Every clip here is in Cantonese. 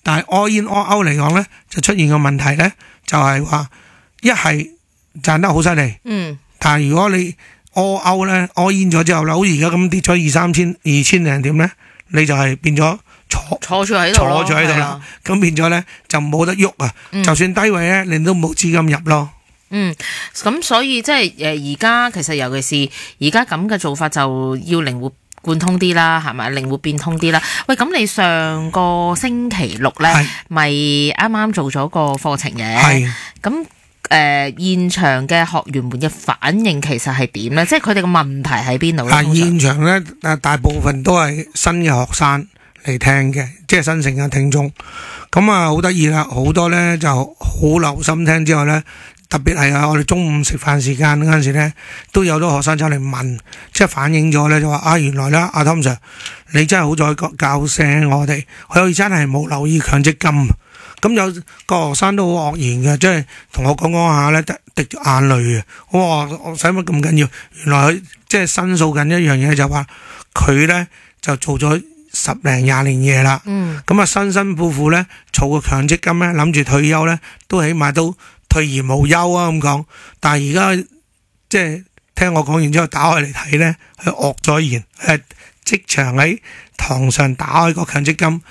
但係 all in all out 嚟講咧，就出現個問題咧，就係話一係賺得好犀利，但係如果你 all out 咧 all in 咗之後啦，好似而家咁跌咗2-3千、2,000零點咧，你就係變咗坐住喺度啦，咁變咗咧就冇得喐啊！就算低位咧，你都冇資金入咯。 咁所以即係而家其實尤其是而家咁嘅做法就要靈活貫通啲啦，係咪？靈活變通啲啦。喂，咁你上個星期六咧，咪啱啱做咗個課程嘅？係。咁現場嘅學員們嘅反應其實係點咧？即係佢哋嘅問題喺邊度咧？ 現場咧，大部分都係新嘅學生嚟聽嘅，即係新城嘅聽眾。咁啊，好得意啦，好多咧就好留心聽之後咧。特別係我哋中午食飯時間嗰陣時咧，都有啲學生走嚟問，即係反映咗咧，就話原來咧，阿 Tom Sir，你真係好在教聲我哋，佢真係冇留意強積金。咁有個學生都好愕然嘅，即係同我講下咧，滴咗眼淚嘅。我話我使乜咁緊要？原來佢即係申訴緊一樣嘢，就話佢咧就做咗10零20年嘢啦。咁啊辛辛苦苦咧儲個強積金咧，諗住退休咧，都起碼都退而無憂啊咁講，但係而家即係聽我講完之後打開嚟睇咧，佢愕咗然，即場喺堂上打開個強積金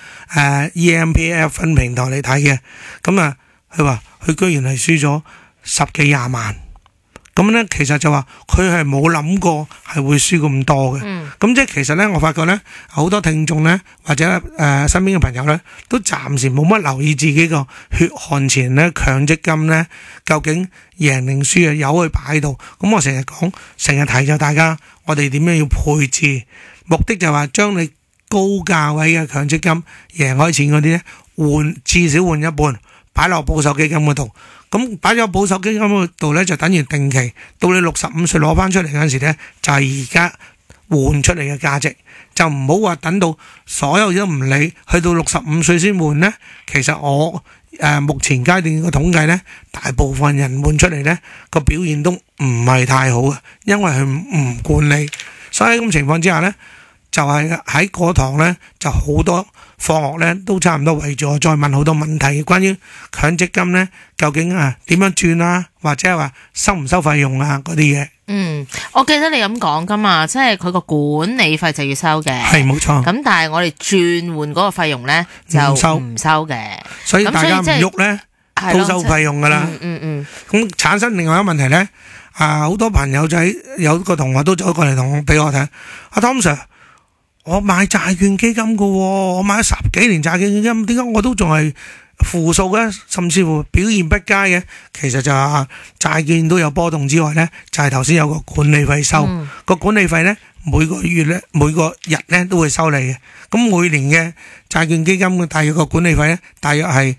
EMPF 分平台嚟睇嘅，咁啊佢話佢居然係輸咗10幾20萬，咁咧其實就話佢係冇諗過係會輸咁多嘅，咁即係其實咧我發覺咧好多聽眾咧或者身邊嘅朋友咧都暫時冇乜留意自己個血汗錢咧強積金咧究竟贏定輸啊，由佢擺喺度。咁我成日講，成日提咗大家，我哋點樣要配置，目的就係話將你高價位嘅強積金贏開錢嗰啲咧至少換一半擺落保守基金嗰度。咁擺咗保守基金嗰度咧，就等於定期，到你65歲攞翻出嚟嗰陣時咧，就係而家換出嚟嘅價值，就唔好話等到所有都唔理，去到65歲先換咧。其實我目前階段嘅統計咧，大部分人換出嚟咧個表現都唔係太好嘅，因為佢唔管理，所以喺咁情況之下咧，就係喺嗰堂咧就好多。放學咧都差唔多圍住我，再問好多問題，關於強積金咧究竟點樣轉啊，或者係話收唔收費用啊嗰啲嘢。 我記得你咁講噶嘛，即係佢個管理費就要收嘅， 係冇錯。咁但係我哋轉換嗰個費用咧就唔收嘅， 所以大家唔喐咧都收費用噶啦。咁產生另外一個問題咧，好多朋友仔有個同學都走過嚟俾我睇，阿 Tom Sir。我買債券基金噶，我買咗10幾年債券基金，點解我都仲係負數嘅，甚至乎表現不佳嘅？其實就係債券都有波動之外咧，就係頭先有個管理費收，個管理費咧每個月咧每個日咧都會收你嘅。咁每年嘅債券基金嘅大約個管理費咧，大約係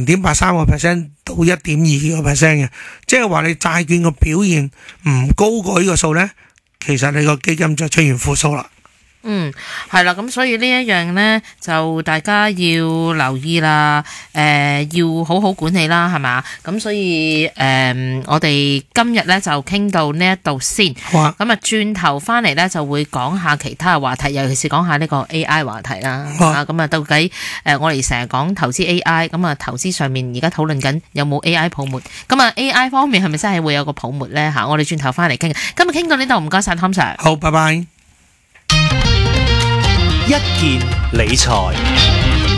0.83% 到1.2% 嘅，即係話你債券個表現唔高過呢個數咧，其實你個基金就出現負數啦。 係啦，咁所以呢一樣呢，就大家要留意啦，要好好管理啦，係嘛？咁所以我哋今日呢，就傾到呢一度先，咁啊轉頭翻嚟呢，就會講下其他嘅話題，尤其是講下呢個 AI 話題啦。咁啊到底我哋成日講投資 AI，咁啊投資上面而家討論緊有冇 AI 泡沫，咁啊 AI 方面係咪真係會有個泡沫呢？吓，我哋轉頭翻嚟傾。今日傾到呢度，唔該晒 Tom Sir。 好，拜拜。 一件理財。